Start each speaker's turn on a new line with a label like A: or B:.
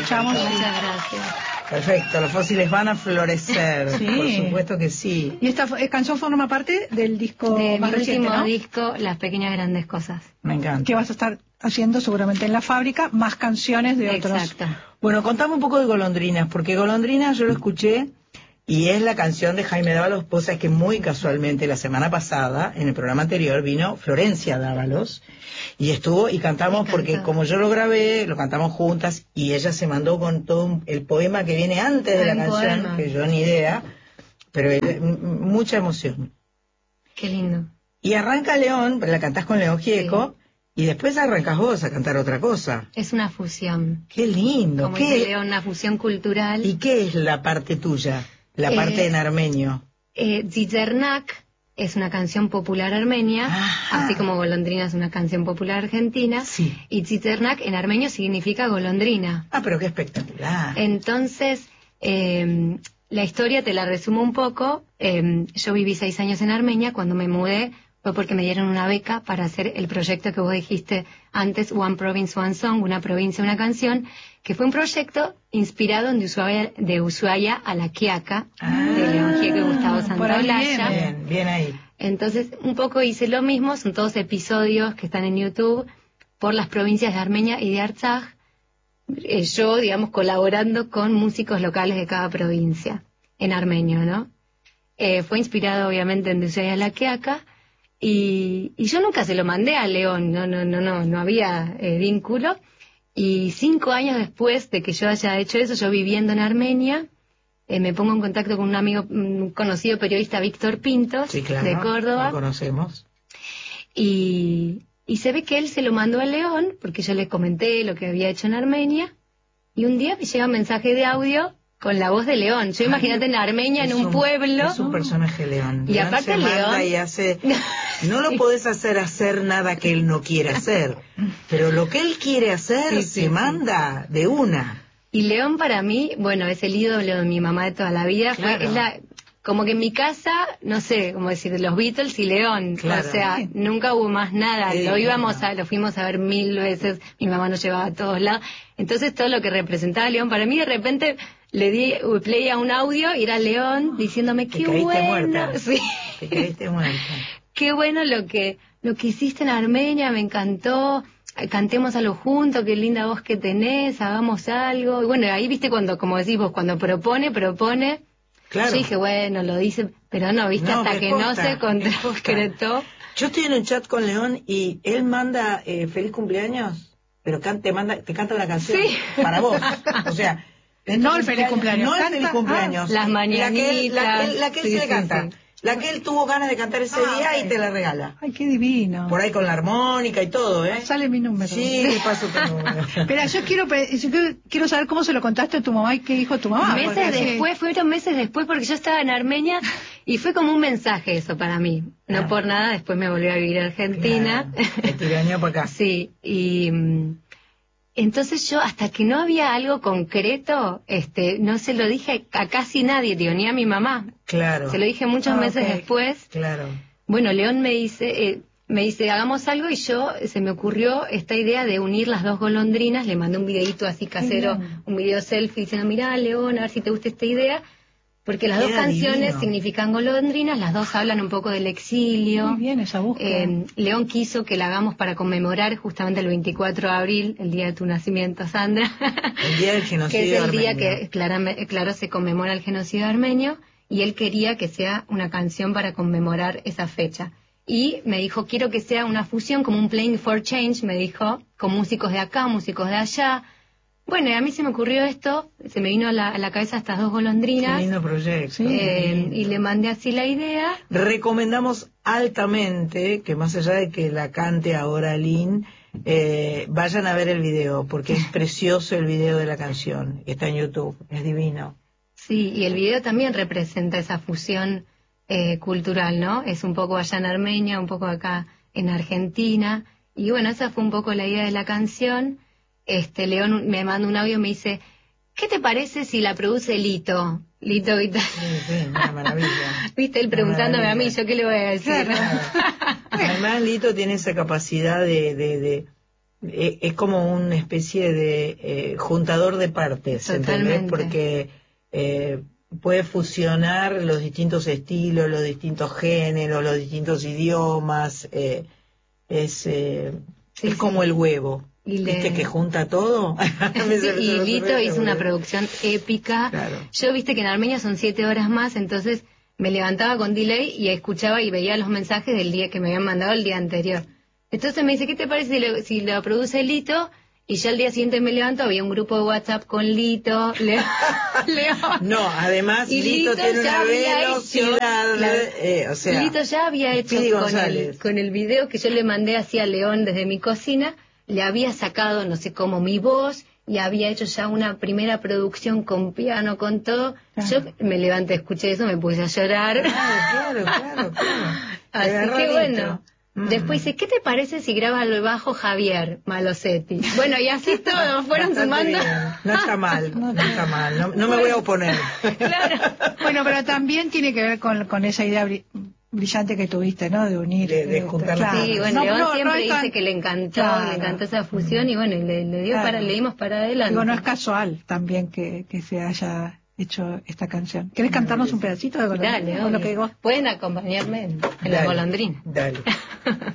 A: escuchamos.
B: Muchas gracias.
C: Perfecto, los fósiles van a florecer,
A: Sí.
C: por supuesto que sí.
A: Y esta canción forma parte del disco
B: De
A: más
B: mi
A: reciente,
B: último
A: ¿no?
B: disco, Las Pequeñas Grandes Cosas.
C: Me encanta.
A: Que vas a estar haciendo seguramente en la fábrica más canciones de otros.
B: Exacto.
C: Bueno, contame un poco de Golondrinas, porque Golondrinas yo lo escuché y es la canción de Jaime Dávalos. Vos sabés que muy casualmente la semana pasada, en el programa anterior, vino Florencia Dávalos y estuvo y cantamos porque como yo lo grabé, lo cantamos juntas y ella se mandó con todo el poema que viene antes de la
B: Un
C: canción,
B: poema.
C: que yo ni idea, pero mucha emoción.
B: Qué lindo.
C: Y arranca León, la cantás con León Gieco, y después arrancas vos a cantar otra cosa.
B: Es una fusión.
C: Qué lindo.
B: Como dice León, una fusión cultural.
C: ¿Y qué es la parte tuya? La parte en armenio.
B: Zizernak es una canción popular armenia,
C: Ajá.
B: así como Golondrina es una canción popular argentina.
C: Sí.
B: Y Zizernak en armenio significa golondrina.
C: Ah, pero qué espectacular.
B: Entonces, la historia te la resumo un poco. Yo viví 6 años en Armenia. Cuando me mudé fue porque me dieron una beca para hacer el proyecto que vos dijiste antes, One Province, One Song, una provincia, una canción, que fue un proyecto inspirado en de Ushuaia a La Quiaca, de León Gieco y Gustavo
A: por ahí
B: Santaolalla.
C: Bien, bien ahí.
B: Entonces, un poco hice lo mismo, son todos episodios que están en YouTube por las provincias de Armenia y de Artsaj. Yo, digamos, colaborando con músicos locales de cada provincia, en armenio, ¿no? Fue inspirado, obviamente, en de Ushuaia a La Quiaca, y yo nunca se lo mandé a León, no había vínculo. Y 5 años después de que yo haya hecho eso, yo viviendo en Armenia, me pongo en contacto con un amigo, un conocido periodista, Víctor Pintos,
C: Sí, claro,
B: de Córdoba.
C: lo conocemos.
B: Y se ve que él se lo mandó a León, porque yo le comenté lo que había hecho en Armenia, y un día me llega un mensaje de audio con la voz de León. Yo imagínate en Armenia, en un pueblo.
C: Es un personaje León.
B: Y
C: León
B: aparte
C: se manda
B: León...
C: y hace... No lo podés hacer nada que él no quiere hacer, pero lo que él quiere hacer se manda de una.
B: Y León para mí, bueno, es el ídolo de mi mamá de toda la vida.
C: Claro.
B: Como que en mi casa, no sé, como decir, los Beatles y León.
C: Claro.
B: O sea, nunca hubo más nada.
C: Sí,
B: Lo fuimos a ver 1000 veces. Mi mamá nos llevaba a todos lados. Entonces todo lo que representaba León, para mí de repente le di play a un audio y era León diciéndome,
C: Te
B: qué
C: caíste
B: bueno.
C: muerta.
B: Sí.
C: Te caíste muerta.
B: Qué bueno lo que hiciste en Armenia, me encantó. Cantemos algo juntos, qué linda voz que tenés, hagamos algo. Y bueno, ahí viste cuando, como decís vos, cuando propone.
C: Claro.
B: Yo dije, bueno, lo dice, pero no, viste,
C: No,
B: hasta
C: me
B: que
C: consta,
B: no se
C: me consta.
B: concretó.
C: Yo estoy en un chat con León y él manda feliz cumpleaños, pero te canta una canción
B: Sí.
C: para vos. O sea,
A: No el feliz cumpleaños.
C: no el
A: Canta-
C: feliz cumpleaños.
B: Las mañanitas.
C: La que él
B: Sí,
C: se le
B: sí,
C: canta.
B: sí.
C: La que él tuvo ganas de cantar ese día y te la regala.
A: Ay, qué divino.
C: Por ahí con la armónica y todo, ¿eh?
A: Sale mi número.
C: Sí, te paso tu número.
A: Espera, yo quiero saber cómo se lo contaste a tu mamá y qué dijo tu mamá. porque
B: Meses
A: así-
B: después, fueron meses después, porque yo estaba en Armenia y fue como un mensaje eso para mí. No
C: Ah.
B: por nada, después me volví a vivir a Argentina.
C: Claro, te tirañó para acá.
B: Sí, y entonces yo, hasta que no había algo concreto, no se lo dije a casi nadie, digo, ni a mi mamá.
C: Claro.
B: Se lo dije muchos meses
A: ok.
B: después.
C: Claro.
B: Bueno, León me dice, hagamos algo, y yo, se me ocurrió esta idea de unir las dos golondrinas. Le mandé un videíto así casero,
A: bien.
B: un video selfie, diciendo, mirá, León, a ver si te gusta esta idea. Porque las dos
C: Queda
B: canciones
C: divino.
B: significan golondrinas, las dos hablan un poco del exilio.
A: Muy bien esa búsqueda.
B: León quiso que la hagamos para conmemorar justamente el 24 de abril, el día de tu nacimiento, Sandra.
C: El día del genocidio
B: que es el día
C: armenio.
B: que, claro, se conmemora el genocidio armenio, y él quería que sea una canción para conmemorar esa fecha. Y me dijo, quiero que sea una fusión, como un Playing for Change, me dijo, con músicos de acá, músicos de allá. Bueno, y a mí se me ocurrió esto, se me vino a la cabeza estas dos golondrinas.
C: Qué lindo proyecto.
A: Sí.
C: Qué lindo.
B: Y le mandé así la idea.
C: Recomendamos altamente que más allá de que la cante ahora Lynn, vayan a ver el video, porque es precioso el video de la canción, que está en YouTube, es divino.
B: Sí, y el video también representa esa fusión cultural, ¿no? Es un poco allá en Armenia, un poco acá en Argentina. Y bueno, esa fue un poco la idea de la canción. León me manda un audio y me dice, ¿qué te parece si la produce Lito? Lito Vitale.
C: Sí, una maravilla.
B: Viste, él
C: Una
B: preguntándome a mí,
C: maravilla.
B: ¿yo qué le voy a decir?
C: Claro. Además, Lito tiene esa capacidad de es como una especie de juntador de partes, ¿entendés? Porque puede fusionar los distintos estilos, los distintos géneros, los distintos idiomas. Es como el huevo. ¿Viste que junta todo?
B: Y Lito hizo una producción épica.
C: Claro.
B: Yo, viste que en Armenia son 7 horas más, entonces me levantaba con delay y escuchaba y veía los mensajes del día que me habían mandado el día anterior. Entonces me dice, ¿qué te parece si lo produce Lito? Y ya al día siguiente me levanto, había un grupo de WhatsApp con Lito, León.
C: No, además
B: y
C: Lito tiene una velocidad,
B: o sea, Lito ya había hecho con el video que yo le mandé hacia León desde mi cocina, le había sacado, no sé cómo, mi voz, y había hecho ya una primera producción con piano, con todo. Claro. Yo me levanté, escuché eso, me puse a llorar.
C: Claro.
B: Así que bueno. Después dice, ¿qué te parece si grabas el bajo Javier Malosetti? Bueno, y así todos fueron sumando.
C: No está mal, no me voy a oponer.
A: Claro. Bueno, pero también tiene que ver con esa idea brillante que tuviste, ¿no? De unir.
C: De juntar.
B: Claro. Sí, bueno, León siempre dice que le encantó esa fusión y bueno, le dimos para adelante.
A: Digo, no es casual también que se haya hecho esta canción. ¿Querés cantarnos un pedacito de Golondrina?
B: Dale, lo que digo. Pueden acompañarme en La Golondrina.
C: Dale.